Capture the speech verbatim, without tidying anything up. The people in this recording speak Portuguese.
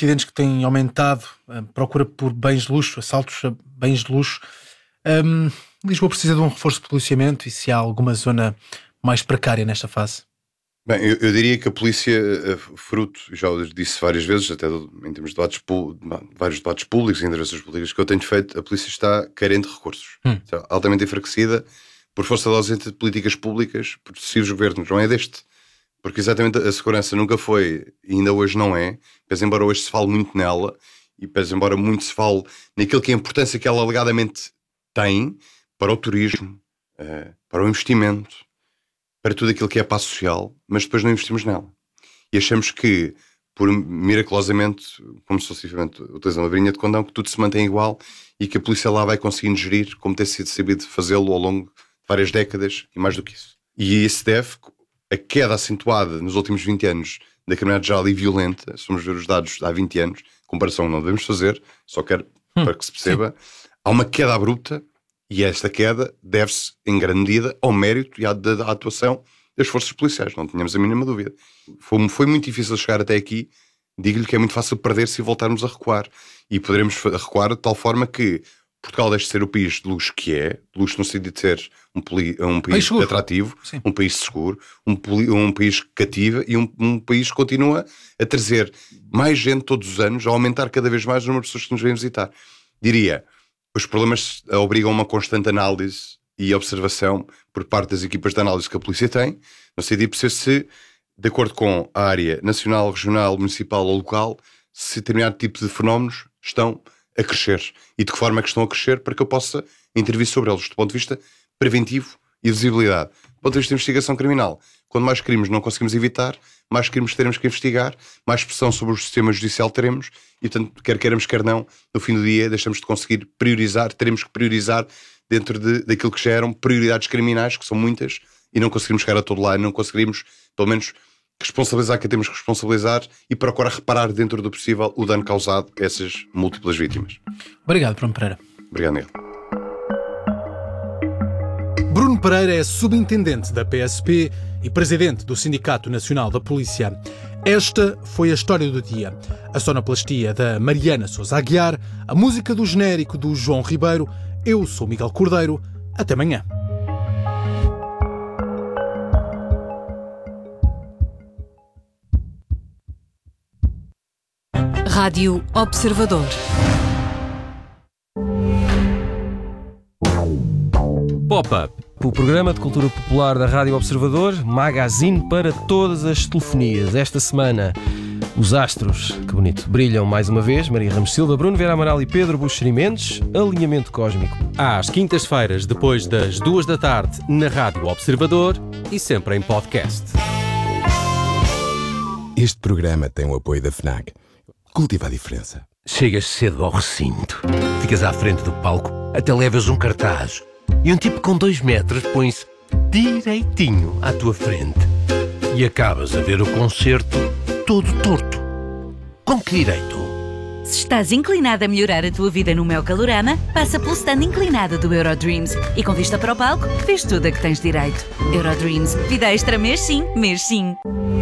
incidentes que têm aumentado, a procura por bens de luxo, assaltos a bens de luxo. Um, Lisboa precisa de um reforço de policiamento e se há alguma zona mais precária nesta fase? Bem, eu, eu diria que a polícia, fruto, já o disse várias vezes, até em termos de debates, vários debates públicos e intervenções públicas que eu tenho feito, a polícia está carente de recursos. Hum. Está altamente enfraquecida por força da ausência de políticas públicas por sucessivos governos. Não é deste. Porque exatamente a segurança nunca foi, e ainda hoje não é, pese embora hoje se fale muito nela, e pese embora muito se fale naquilo que é a importância que ela alegadamente tem para o turismo, para o investimento, para tudo aquilo que é paz social, mas depois não investimos nela. E achamos que, por miraculosamente, como sucessivamente utilizando a varinha de condão, que tudo se mantém igual e que a polícia lá vai conseguindo gerir como tem sido sabido fazê-lo ao longo de várias décadas e mais do que isso. E isso deve a queda acentuada nos últimos vinte anos da criminalidade geral e violenta, se formos ver os dados de há vinte anos, comparação não devemos fazer, só quero hum, para que se perceba, sim. Há uma queda abrupta. E esta queda deve-se, em grande medida, ao mérito e à, à atuação das forças policiais, não tínhamos a mínima dúvida. Foi, foi muito difícil chegar até aqui, digo-lhe que é muito fácil perder-se e voltarmos a recuar. E poderemos recuar de tal forma que Portugal deixe de ser o país de luxo que é, de luxo no sentido de ser um, poli, um país seguro. Atrativo, sim. Um país seguro, um, poli, um país que cativa e um, um país que continua a trazer mais gente todos os anos, a aumentar cada vez mais o número de pessoas que nos vêm visitar. Diria... Os problemas obrigam a uma constante análise e observação por parte das equipas de análise que a polícia tem, no sentido de perceber se, de acordo com a área nacional, regional, municipal ou local, se determinado tipo de fenómenos estão a crescer e de que forma é que estão a crescer para que eu possa intervir sobre eles do ponto de vista preventivo e visibilidade. Do ponto de vista de investigação criminal, quando mais crimes não conseguimos evitar, mais crimes teremos que investigar, mais pressão sobre o sistema judicial teremos e, portanto, quer queiramos, quer não, no fim do dia deixamos de conseguir priorizar, teremos que priorizar dentro de, daquilo que já eram prioridades criminais, que são muitas, e não conseguimos chegar a todo lado, não conseguimos, pelo menos, responsabilizar quem temos que responsabilizar e procurar reparar dentro do possível o dano causado a essas múltiplas vítimas. Obrigado, Bruno Pereira. Obrigado, Miguel. Bruno Pereira é subintendente da P S P e presidente do Sindicato Nacional da Polícia. Esta foi a história do dia. A sonoplastia da Mariana Sousa Aguiar, a música do genérico do João Ribeiro. Eu sou Miguel Cordeiro. Até amanhã. Rádio Observador. Pop-Up, o programa de cultura popular da Rádio Observador, magazine para todas as telefonias. Esta semana, os astros, que bonito, brilham mais uma vez. Maria Ramos Silva, Bruno Vera Amaral e Pedro Buxeri Mendes. Alinhamento Cósmico. Às quintas-feiras, depois das duas da tarde, na Rádio Observador e sempre em podcast. Este programa tem o apoio da FNAC. Cultiva a diferença. Chegas cedo ao recinto, ficas à frente do palco, até levas um cartaz e um tipo com dois metros põe-se direitinho à tua frente e acabas a ver o concerto todo torto. Com que direito? Se estás inclinado a melhorar a tua vida no meu Calorama, passa pelo stand inclinado do Eurodreams e com vista para o palco, vês tudo a que tens direito. Eurodreams, vida extra mês sim, mês sim.